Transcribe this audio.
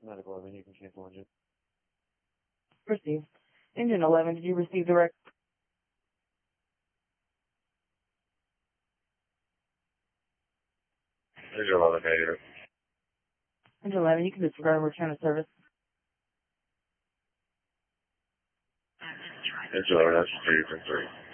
Medical 11, you can cancel engine. Received. Engine 11, did you receive direct? Engine 11, negative. Engine 11, you can disregard and return to service. Engine 11, that's 3 from 3.